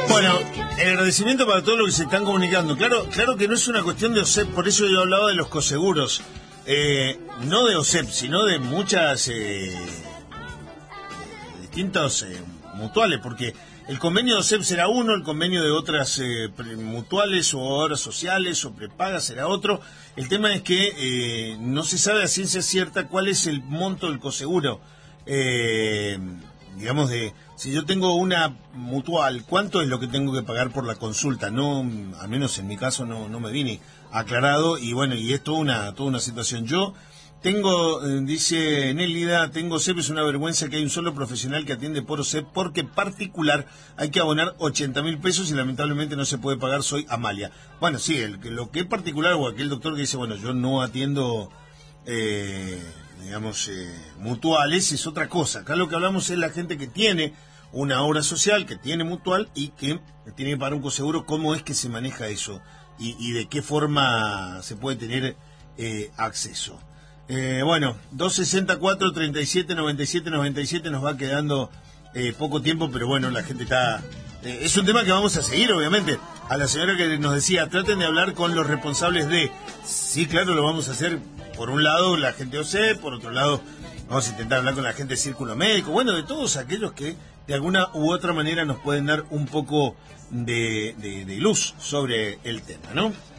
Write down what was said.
Bueno, el agradecimiento para todos los que se están comunicando. Claro que no es una cuestión de OSEP, por eso yo hablaba de los coseguros. No de OSEP, sino de muchas distintos mutuales, porque el convenio de OSEP será uno, el convenio de otras mutuales o obras sociales o prepagas será otro. El tema es que no se sabe a ciencia cierta cuál es el monto del coseguro. Digamos, si yo tengo una mutual, ¿cuánto es lo que tengo que pagar por la consulta? No, al menos en mi caso no me viene aclarado, y bueno, y es toda una situación. Yo tengo, dice Nélida, tengo OSEP, es una vergüenza que hay un solo profesional que atiende por OSEP, porque particular hay que abonar 80.000 pesos y lamentablemente no se puede pagar, soy Amalia. Bueno, sí, lo que es particular, o aquel doctor que dice, bueno, yo no atiendo mutuales, es otra cosa. Acá lo que hablamos es la gente que tiene una obra social, que tiene mutual y que tiene que pagar un coseguro. ¿Cómo es que se maneja eso? Y de qué forma se puede tener acceso. Bueno, 264-37-97-97, nos va quedando poco tiempo, pero bueno, la gente está... es un tema que vamos a seguir, obviamente. A la señora que nos decía, traten de hablar con los responsables de... Sí, claro, lo vamos a hacer. Por un lado, la gente OSEP, por otro lado, vamos a intentar hablar con la gente de Círculo Médico, bueno, de todos aquellos que de alguna u otra manera nos pueden dar un poco de luz sobre el tema, ¿no?